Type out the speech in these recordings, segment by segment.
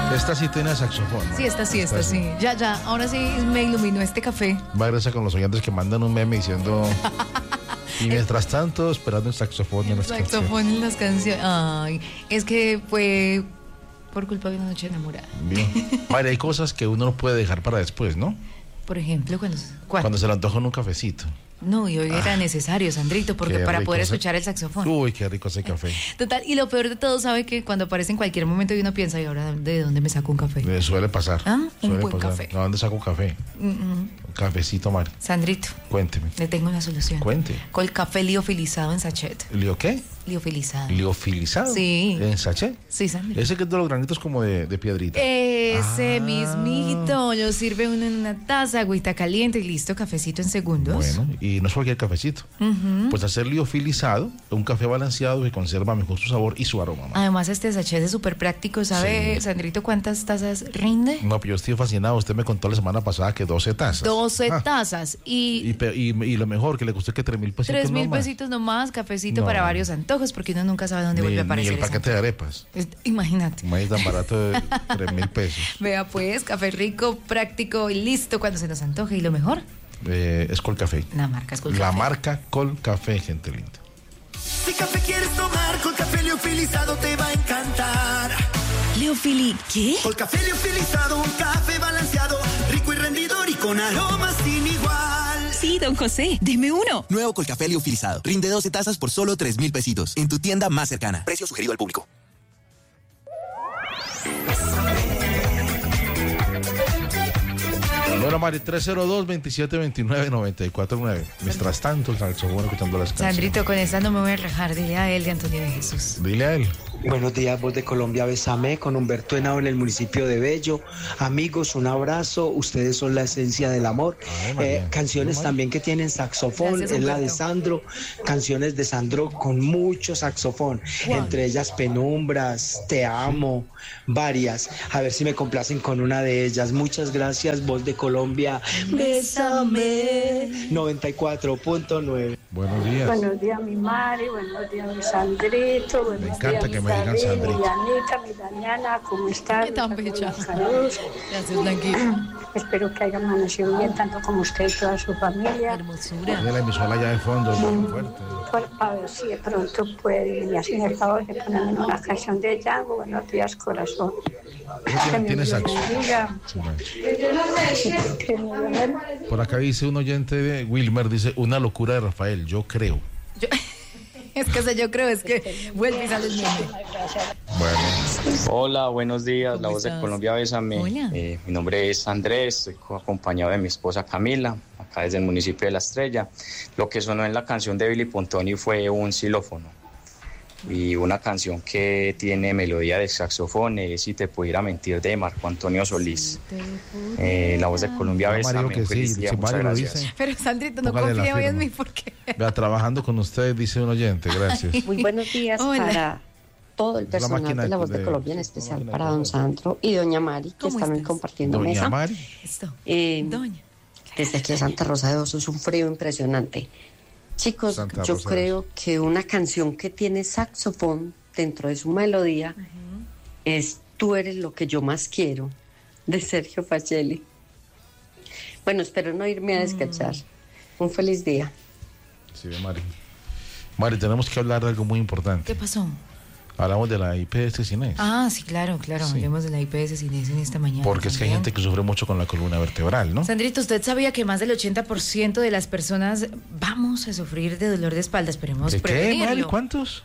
Esta sí tiene saxofón, ¿no? Sí, esta sí. Ya, ahora sí me iluminó este café. Va gracias con los oyentes que mandan un meme diciendo... Y mientras tanto, esperando el saxofón en las canciones. Saxofón en las canciones. Ay, es que fue por culpa de una noche enamorada. Bien. Mari, hay cosas que uno no puede dejar para después, ¿no? Por ejemplo, cuando se le antoja un cafecito. No, y hoy era necesario, Sandrito, porque para poder escuchar el saxofón. Uy, qué rico ese café. Total, y lo peor de todo, ¿sabe que cuando aparece en cualquier momento y uno piensa, ¿y ahora de dónde me saco un café? Suele pasar. Un buen café. ¿De dónde saco un café? Un cafecito, Mari. Sandrito. Cuénteme. Le tengo una solución. Cuente. Con el café liofilizado en sachet. ¿Lío qué? Liofilizado. ¿Liofilizado? Sí. ¿En sachet? Sí, Sandrito. Ese que es de los granitos como de piedrita. Ese mismito. Lo sirve uno en una taza, agüita caliente y listo, cafecito en segundos. Bueno, y no es cualquier cafecito. Pues hacer liofilizado, un café balanceado que conserva mejor su sabor y su aroma. Además, este sachet es súper práctico. ¿Sabe, sí, Sandrito, cuántas tazas rinde? No, pero yo estoy fascinado. Usted me contó la semana pasada que 12 tazas. 12 tazas. Y lo mejor, que le costó que 3,000 pesitos 3,000 pesitos nomás, cafecito para varios antojos, porque uno nunca sabe dónde vuelve a aparecer. Ni el paquete de arepas. Imagínate. No es tan barato de 3,000 pesos. Vea pues, café rico, práctico y listo cuando se nos antoje. Y lo mejor, es Colcafé. La marca es Colcafé. La marca Colcafé, gente linda. Si café quieres tomar, Colcafé liofilizado te va a encantar. ¿Liofili qué? Colcafé liofilizado, un café balanceado, rico y rendidor y con aromas sin igual. Sí, don José, deme uno. Nuevo Colcafé liofilizado. Rinde 12 tazas por solo 3,000 pesitos. En tu tienda más cercana. Precio sugerido al público. Bueno, Mari, 302-2729-949. Mientras tanto, el saxofón escuchando las canciones. Sandrito, con esta no me voy a rajar. Dile a él de Antonio de Jesús. Dile a él. Buenos días, Voz de Colombia, Bésame, con Humberto Henao en el municipio de Bello. Amigos, un abrazo, ustedes son la esencia del amor. Canciones también que tienen saxofón, es la de Sandro, canciones de Sandro con mucho saxofón, entre ellas Penumbras, Te Amo, varias. A ver si me complacen con una de ellas. Muchas gracias, Voz de Colombia, Bésame, 94.9. Buenos días. Buenos días, mi Mari, buenos días, mi Sandrito, buenos me encanta días, que me digan Sandrito. Mi Anita, mi Daniana, ¿cómo están? ¿Qué tan bella? Saludos. Gracias, Blanquita. Espero que hayan amanecido bien, tanto como usted y toda su familia. Hermosura. Tiene la emisora allá de fondo, fuerte. A ver si de pronto puede, y así el favor de ponerme una canción de Django. Buenos días, corazón. Tiene saxo. Por acá dice un oyente de Wilmer, dice, una locura de Rafael, yo creo. Es que yo creo, es que vuelve y sale el nombre. Bueno. Hola, buenos días, La Voz de Colombia, Bésame. Mi nombre es Andrés, estoy acompañado de mi esposa Camila, acá desde el municipio de La Estrella. Lo que sonó en la canción de Billy Pontoni fue un xilófono. Y una canción que tiene melodía de saxofón es Si te pudiera mentir, de Marco Antonio Solís. La Voz de Colombia, Bésame. Que sí, si Mario lo dice. Pero Sandrito, no confía hoy en mí porque... Vea, trabajando con usted, dice un oyente, gracias. Muy buenos días para todo el personal de La Voz de Colombia, en especial para don Sandro y doña Mari, que están hoy compartiendo doña mesa. Mari. Doña. Desde aquí a Santa Rosa de Osos es un frío impresionante. Chicos, Santa yo Rosa creo que una canción que tiene saxofón dentro de su melodía es Tú eres lo que yo más quiero, de Sergio Facelli. Bueno, espero no irme a descachar. Un feliz día. Sí, Mari. Mari, tenemos que hablar de algo muy importante. ¿Qué pasó? Hablamos de la IPS Cines. Ah, sí, claro. Sí. Hablemos de la IPS Cines en esta mañana. Porque es que hay gente que sufre mucho con la columna vertebral, ¿no? Sandrito, ¿usted sabía que más del 80% de las personas vamos a sufrir de dolor de espalda? Esperemos ¿De qué, prevenirlo. Mari? ¿Cuántos?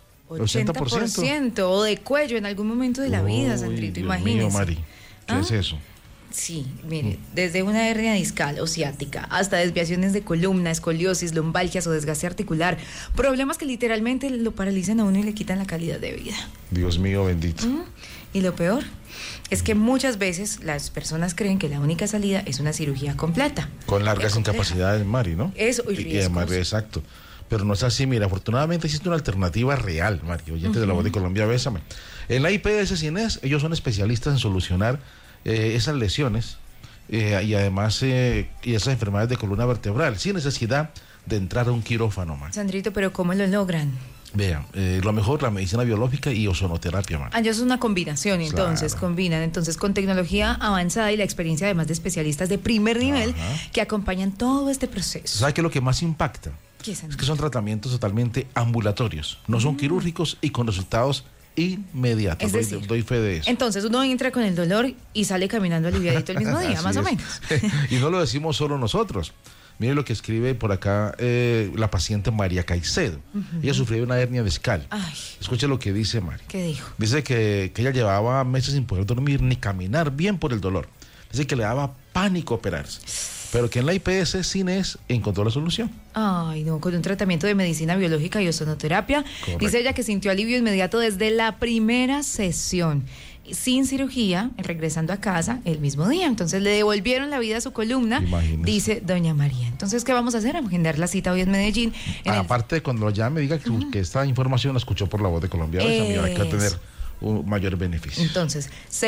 80% o de cuello en algún momento de la vida, Sandrito, Dios imagínese. mío, Mari, ¿qué es eso? Sí, mire, desde una hernia discal o ciática hasta desviaciones de columna, escoliosis, lumbalgias o desgaste articular, problemas que literalmente lo paralizan a uno y le quitan la calidad de vida. Dios mío, bendito. Y lo peor es que muchas veces las personas creen que la única salida es una cirugía completa. Con largas incapacidades, Mari, ¿no? Eso, y además, exacto. Pero no es así, mira, afortunadamente existe una alternativa real, Mari, oyente de La Voz de Colombia, Bésame. En la IPS Cines, ellos son especialistas en solucionar esas lesiones y además y esas enfermedades de columna vertebral sin necesidad de entrar a un quirófano, Mari. Sandrito, pero ¿cómo lo logran? Vean, lo mejor, la medicina biológica y ozonoterapia, man. Ellos es una combinación, entonces, Claro. combinan entonces con tecnología avanzada y la experiencia además de especialistas de primer nivel que acompañan todo este proceso. ¿Sabe qué es lo que más impacta? ¿Qué es, Es que son tratamientos totalmente ambulatorios, no son quirúrgicos y con resultados inmediatos. Es decir, doy fe de eso. Entonces uno entra con el dolor y sale caminando aliviadito el mismo día, Así más o es. menos. Y no lo decimos solo nosotros. Mire lo que escribe por acá la paciente María Caicedo. Ella sufrió de una hernia discal. Ay, Escuche lo que dice María. ¿qué dijo? Dice que ella llevaba meses sin poder dormir ni caminar bien por el dolor. Dice que le daba pánico operarse. Pero que en la IPS Cines encontró la solución. Ay, no, con un tratamiento de medicina biológica y ozonoterapia. Correcto. Dice ella que sintió alivio inmediato desde la primera sesión, sin cirugía, regresando a casa el mismo día. Entonces le devolvieron la vida a su columna, Imagínese. dice doña María. Entonces, ¿qué vamos a hacer? Agendar la cita hoy en Medellín. En el- Aparte, cuando lo llame, diga que esta información la escuchó por La Voz de Colombia. Besa, mira, hay que tener Eso. un mayor beneficio. Entonces,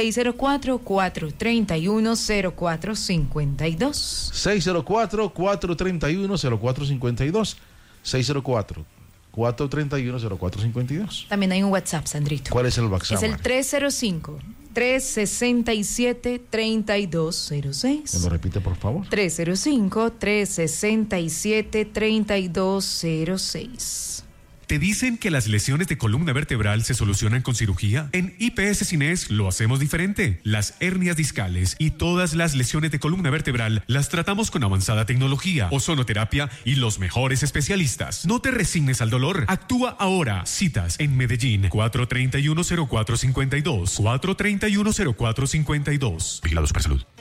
604-431-0452. 604-431-0452. 604-431-0452. También hay un WhatsApp, Sandrito. ¿Cuál es el WhatsApp? Es el Mari? 305-367-3206. ¿Me lo repite, por favor? 305-367-3206. ¿Te dicen que las lesiones de columna vertebral se solucionan con cirugía? En IPS Cines lo hacemos diferente. Las hernias discales y todas las lesiones de columna vertebral las tratamos con avanzada tecnología, ozonoterapia y los mejores especialistas. No te resignes al dolor. Actúa ahora. Citas en Medellín, 431-0452. 431-0452. Vigilado Supersalud.